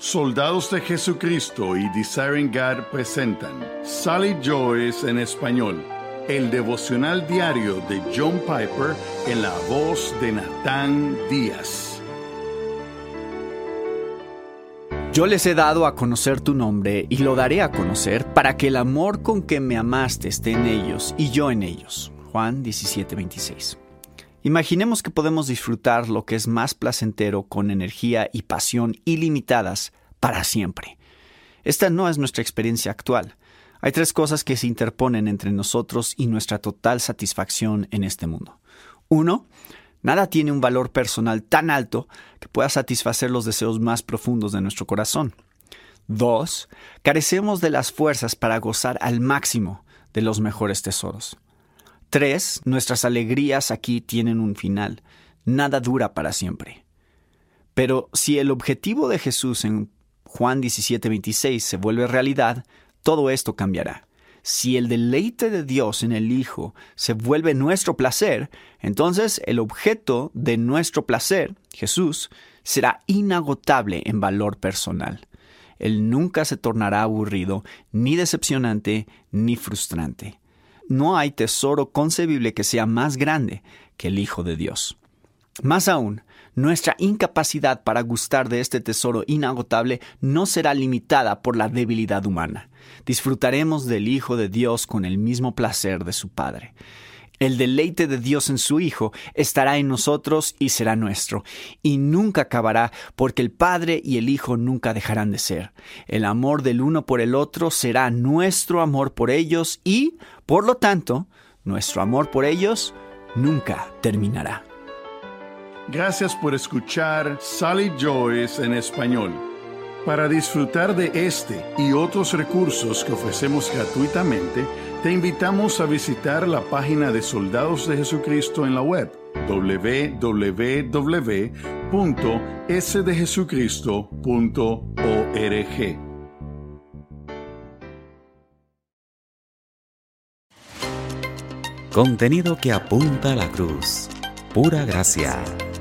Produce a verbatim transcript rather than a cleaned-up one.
Soldados de Jesucristo y Desiring God presentan Sally Joyce en español, el devocional diario de John Piper en la voz de Natán Díaz. Yo les he dado a conocer tu nombre y lo daré a conocer para que el amor con que me amaste esté en ellos y yo en ellos. Juan diecisiete veintiséis. Imaginemos que podemos disfrutar lo que es más placentero con energía y pasión ilimitadas para siempre. Esta no es nuestra experiencia actual. Hay tres cosas que se interponen entre nosotros y nuestra total satisfacción en este mundo. Uno, nada tiene un valor personal tan alto que pueda satisfacer los deseos más profundos de nuestro corazón. Dos, carecemos de las fuerzas para gozar al máximo de los mejores tesoros. Tres, nuestras alegrías aquí tienen un final. Nada dura para siempre. Pero si el objetivo de Jesús en Juan diecisiete veintiséis se vuelve realidad, todo esto cambiará. Si el deleite de Dios en el Hijo se vuelve nuestro placer, entonces el objeto de nuestro placer, Jesús, será inagotable en valor personal. Él nunca se tornará aburrido, ni decepcionante, ni frustrante. No hay tesoro concebible que sea más grande que el Hijo de Dios. Más aún, nuestra incapacidad para gustar de este tesoro inagotable no será limitada por la debilidad humana. Disfrutaremos del Hijo de Dios con el mismo placer de su Padre. El deleite de Dios en su Hijo estará en nosotros y será nuestro, y nunca acabará porque el Padre y el Hijo nunca dejarán de ser. El amor del uno por el otro será nuestro amor por ellos y, por lo tanto, nuestro amor por ellos nunca terminará. Gracias por escuchar Sally Joyce en español. Para disfrutar de este y otros recursos que ofrecemos gratuitamente, te invitamos a visitar la página de Soldados de Jesucristo en la web doble u doble u doble u punto ese de jesucristo punto org. Contenido que apunta a la cruz. Pura gracia.